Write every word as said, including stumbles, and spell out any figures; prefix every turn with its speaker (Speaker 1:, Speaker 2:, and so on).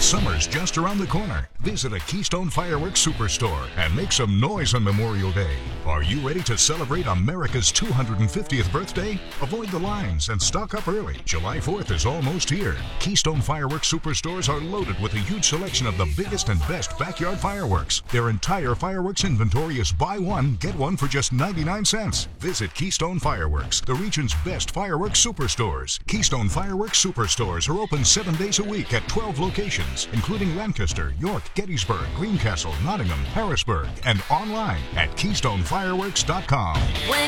Speaker 1: Summer's just around the corner. Visit a Keystone Fireworks Superstore and make some noise on Memorial Day. Are you ready to celebrate America's two hundred fiftieth birthday? Avoid the lines and stock up early. July fourth is almost here. Keystone Fireworks Superstores are loaded with a huge selection of the biggest and best backyard fireworks. Their entire fireworks inventory is buy one, get one for just ninety-nine cents. Visit Keystone Fireworks, the region's best fireworks superstores. Keystone Fireworks Superstores are open seven days a week at twelve locations, including Lancaster, York, Gettysburg, Greencastle, Nottingham, Harrisburg, and online at keystone fireworks dot com.
Speaker 2: When